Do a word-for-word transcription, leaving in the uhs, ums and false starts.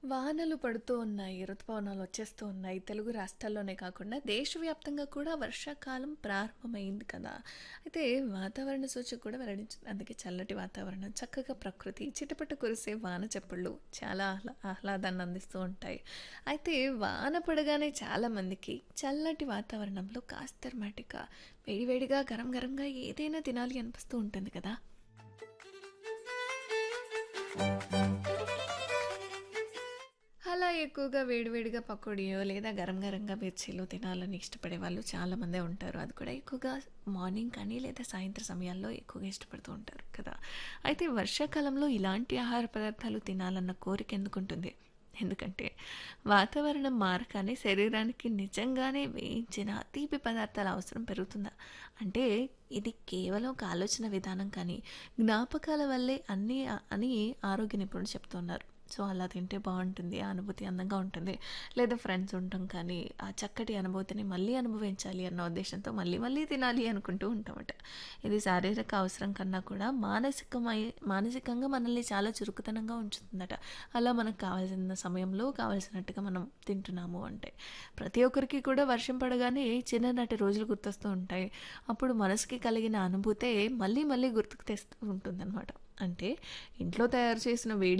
వానలు పడుతూ ఉన్నాయి. ఋతుపవనాలు వచ్చేస్తూ ఉన్నాయి. తెలుగు రాష్ట్రాల్లోనే కాకుండా దేశవ్యాప్తంగా కూడా వర్షాకాలం ప్రారంభమైంది కదా! అయితే వాతావరణ సూచన కూడా వెల్లడించింది. అందుకే చల్లటి వాతావరణం, చక్కగా ప్రకృతి, చిటపట కురిసే వాన చప్పుళ్ళు చాలా ఆహ్లా ఆహ్లాదాన్ని అందిస్తూ ఉంటాయి. అయితే వాన పడగానే చాలామందికి చల్లటి వాతావరణంలో కాస్తర్మాటిగా వేడివేడిగా గరం గరంగా ఏదైనా తినాలి అనిపిస్తూ ఉంటుంది కదా! అలా ఎక్కువగా వేడివేడిగా పకోడీయో లేదా గరం గరంగా మిర్చీలు తినాలని ఇష్టపడే వాళ్ళు చాలామందే ఉంటారు. అది కూడా ఎక్కువగా మార్నింగ్ కానీ లేదా సాయంత్రం సమయాల్లో ఎక్కువగా ఇష్టపడుతూ ఉంటారు కదా! అయితే వర్షాకాలంలో ఇలాంటి ఆహార పదార్థాలు తినాలన్న కోరిక ఎందుకుంటుంది? ఎందుకంటే వాతావరణం మారగానే శరీరానికి నిజంగానే వేయించిన తీపి పదార్థాల అవసరం పెరుగుతుందా? అంటే ఇది కేవలం ఒక ఆలోచన విధానం కానీ జ్ఞాపకాల వల్లే అన్నీ అని ఆరోగ్య నిపుణులు చెప్తున్నారు. సో, అలా తింటే బావుంటుంది. ఆ అనుభూతి అందంగా ఉంటుంది. లేదా ఫ్రెండ్స్ ఉండటం కానీ, ఆ చక్కటి అనుభూతిని మళ్ళీ అనుభవించాలి అన్న ఉద్దేశ్యంతో మళ్ళీ మళ్ళీ తినాలి అనుకుంటూ ఉంటామట. ఇది శారీరక అవసరం కన్నా కూడా మానసికమై మానసికంగా మనల్ని చాలా చురుకుతనంగా ఉంచుతుందట. అలా మనకు కావాల్సిన సమయంలో కావాల్సినట్టుగా మనం తింటున్నాము అంటే. ప్రతి ఒక్కరికి కూడా వర్షం పడగానే చిన్ననాటి రోజులు గుర్తొస్తూ ఉంటాయి. అప్పుడు మనసుకి కలిగిన అనుభూతే మళ్ళీ మళ్ళీ గుర్తుకు తెస్తూ ఉంటుందనమాట. అంటే ఇంట్లో తయారు చేసిన వేడి